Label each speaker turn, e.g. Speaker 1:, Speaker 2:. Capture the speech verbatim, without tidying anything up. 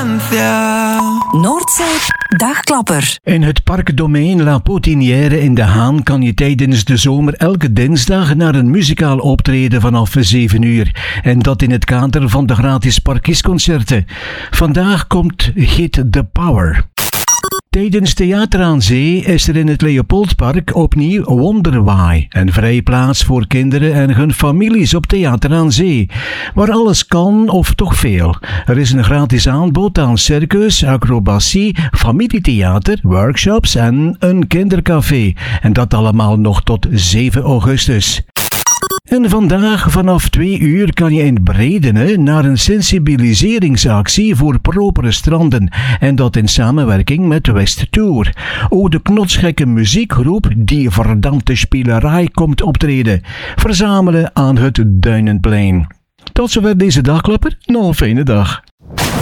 Speaker 1: distancia.
Speaker 2: Noordzee Dagklapper.
Speaker 3: In het parkdomein La Potinière in De Haan kan je tijdens de zomer elke dinsdag naar een muzikaal optreden vanaf zeven uur. En dat in het kader van de gratis parkiesconcerten. Vandaag komt Hit the Power. Tijdens Theater aan Zee is er in het Leopoldpark opnieuw Wonderwhy, een vrije plaats voor kinderen en hun families op Theater aan Zee, waar alles kan of toch veel. Er is een gratis aanbod aan circus, acrobatie, familietheater, workshops en een kindercafé. En dat allemaal nog tot zeven augustus. En vandaag vanaf twee uur kan je in Bredene naar een sensibiliseringsactie voor propere stranden. En dat in samenwerking met West Tour. Ook de knotsgekke muziekgroep Die Verdampte Spielerij komt optreden. Verzamelen aan het Duinenplein. Tot zover deze dagklapper. Nog een fijne dag.